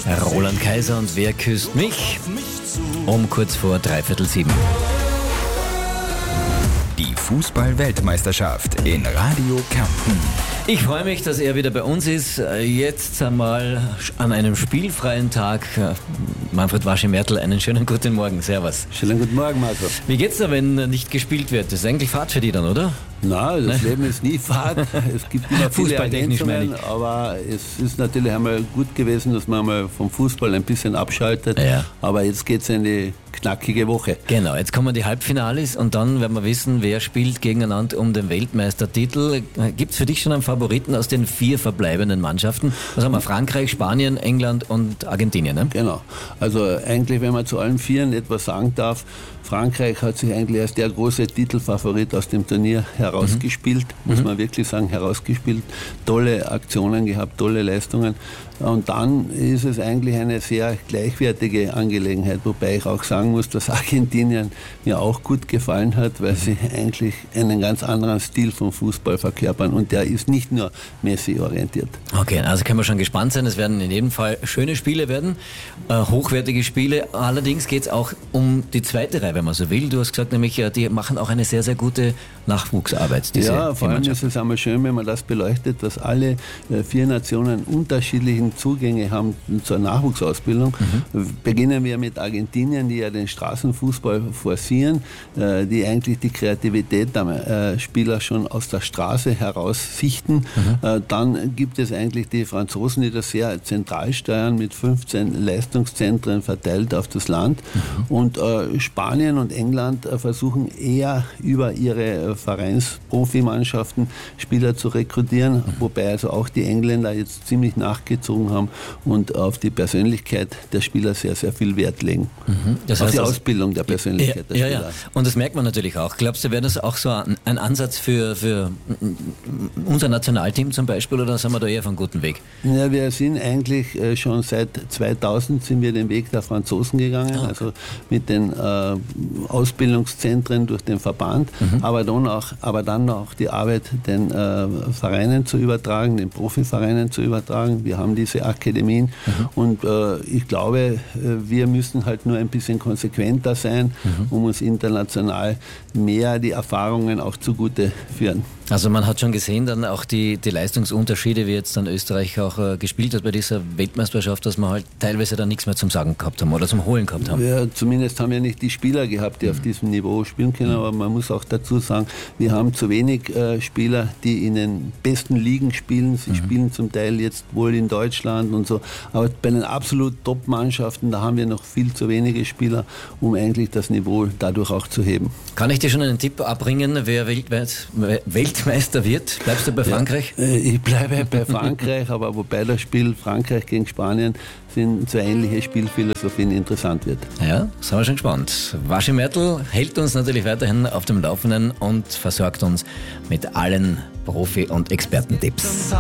Roland Kaiser und Wer küsst mich? Um kurz vor 6:45. Die Fußball-Weltmeisterschaft in Radio Kärnten. Ich freue mich, dass er wieder bei uns ist. Jetzt einmal an einem spielfreien Tag. Manfred Waschi-Mertl, einen schönen guten Morgen. Servus. Schönen guten Morgen, Marco. Wie geht's da, wenn nicht gespielt wird? Das ist eigentlich Fahrt für die dann, oder? Nein, das Leben ist nie Fahrt. Es gibt immer viele Fußballtechnisch Ergänzungen, aber es ist natürlich einmal gut gewesen, dass man mal vom Fußball ein bisschen abschaltet. Ja. Aber jetzt geht's in die knackige Woche. Genau, jetzt kommen die Halbfinales und dann werden wir wissen, wer spielt gegeneinander um den Weltmeistertitel. Gibt es für dich schon einen Favoriten aus den 4 verbleibenden Mannschaften? Was haben wir? Frankreich, Spanien, England und Argentinien, ne? Genau. Also eigentlich, wenn man zu allen 4 etwas sagen darf, Frankreich hat sich eigentlich als der große Titelfavorit aus dem Turnier herausgespielt, muss man wirklich sagen, herausgespielt. Tolle Aktionen gehabt, tolle Leistungen. Und dann ist es eigentlich eine sehr gleichwertige Angelegenheit, wobei ich auch sagen muss, dass Argentinien mir auch gut gefallen hat, weil sie eigentlich einen ganz anderen Stil vom Fußball verkörpern und der ist nicht nur Messi orientiert. Okay, also können wir schon gespannt sein. Es werden in jedem Fall schöne Spiele werden, hochwertige Spiele. Allerdings geht es auch um die zweite Reihe, wenn man so will. Du hast gesagt, nämlich, die machen auch eine sehr, sehr gute Nachwuchsarbeit. Ja, vor allem ist es einmal schön, wenn man das beleuchtet, dass alle 4 Nationen unterschiedlichen Zugänge haben zur Nachwuchsausbildung. Beginnen wir mit Argentinien, die ja den Straßenfußball forcieren, die eigentlich die Kreativität der Spieler schon aus der Straße heraus sichten. Dann gibt es eigentlich die Franzosen, die das sehr zentral steuern, mit 15 Leistungszentren verteilt auf das Land. Und Spanien und England versuchen eher über ihre Vereinsprofimannschaften Spieler zu rekrutieren, wobei also auch die Engländer jetzt ziemlich nachgezogen haben und auf die Persönlichkeit der Spieler sehr, sehr viel Wert legen. Das heißt auf die also, Ausbildung der Persönlichkeit der Spieler. Ja. Und das merkt man natürlich auch. Glaubst du, wäre das auch so ein Ansatz für unser Nationalteam zum Beispiel, oder sind wir da eher auf einem guten Weg? Ja, wir sind eigentlich schon seit 2000 sind wir den Weg der Franzosen gegangen, also mit den Ausbildungszentren durch den Verband, aber dann auch die Arbeit den Vereinen zu übertragen, den Profivereinen zu übertragen. Wir haben diese Akademien und ich glaube, wir müssen halt nur ein bisschen konsequenter sein, um uns international mehr die Erfahrungen auch zugute führen. Also man hat schon gesehen, dann auch die Leistungsunterschiede, wie jetzt dann Österreich auch gespielt hat bei dieser Weltmeisterschaft, dass wir halt teilweise dann nichts mehr zum Sagen gehabt haben oder zum Holen gehabt haben. Ja, zumindest haben wir nicht die Spieler gehabt, die auf diesem Niveau spielen können, aber man muss auch dazu sagen, wir haben zu wenig Spieler, die in den besten Ligen spielen. Sie spielen zum Teil jetzt wohl in Deutschland und so, aber bei den absolut Top-Mannschaften, da haben wir noch viel zu wenige Spieler, um eigentlich das Niveau dadurch auch zu heben. Kann ich dir schon einen Tipp abbringen, wer Weltmeister wird? Bleibst du bei Frankreich? Ja, ich bleibe bei Frankreich, aber wobei das Spiel Frankreich gegen Spanien sind 2 ähnliche Spielphilosophien interessant wird. Ja, sind wir schon gespannt. Waschi-Mertl hält uns natürlich weiterhin auf dem Laufenden und versorgt uns mit allen Profi- und Expertentipps.